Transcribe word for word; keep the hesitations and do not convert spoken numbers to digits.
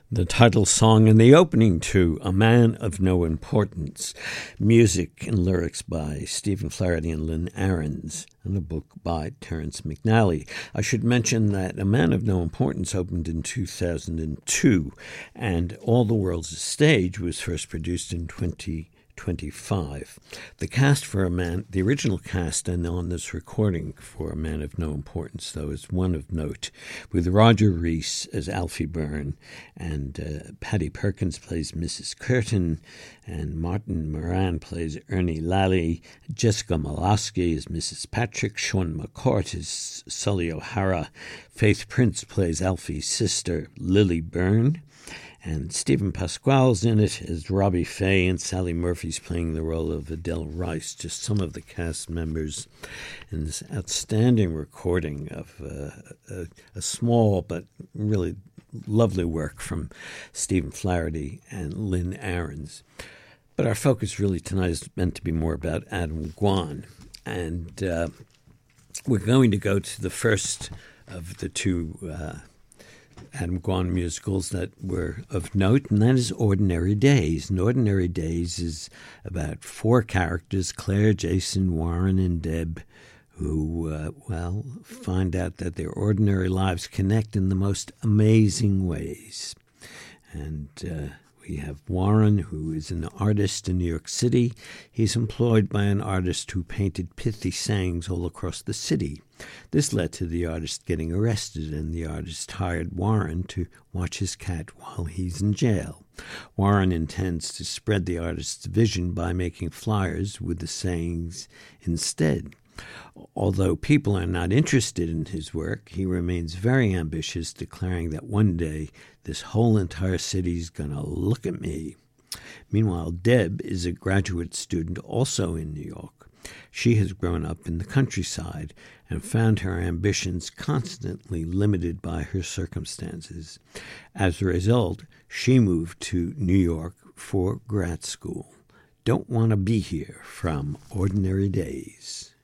The title song and the opening to A Man of No Importance, music and lyrics by Stephen Flaherty and Lynn Ahrens, and a book by Terrence McNally. I should mention that A Man of No Importance opened in two thousand two, and All the World's a Stage was first produced in twenty twenty-five. The cast for A Man, the original cast and on this recording for A Man of No Importance, though, is one of note, with Roger Rees as Alfie Byrne, and uh, Patty Perkins plays Missus Curtin, and Martin Moran plays Ernie Lally, Jessica Malosky is Missus Patrick, Sean McCourt is Sully O'Hara, Faith Prince plays Alfie's sister, Lily Byrne, and Stephen Pasquale's in it as Robbie Fay, and Sally Murphy's playing the role of Adele Rice, just some of the cast members in this outstanding recording of uh, a, a small but really lovely work from Stephen Flaherty and Lynn Ahrens. But our focus really tonight is meant to be more about Adam Guan, and uh, we're going to go to the first of the two uh, Adam Guan musicals that were of note, and that is Ordinary Days. And Ordinary Days is about four characters, Claire, Jason, Warren, and Deb, who, uh, well, find out that their ordinary lives connect in the most amazing ways. And uh, we have Warren, who is an artist in New York City. He's employed by an artist who painted pithy sayings all across the city. This led to the artist getting arrested, and the artist hired Warren to watch his cat while he's in jail. Warren intends to spread the artist's vision by making flyers with the sayings instead. Although people are not interested in his work, he remains very ambitious, declaring that one day this whole entire city is going to look at me. Meanwhile, Deb is a graduate student also in New York. She has grown up in the countryside and found her ambitions constantly limited by her circumstances. As a result, she moved to New York for grad school. Don't Want to Be Here from Ordinary Days.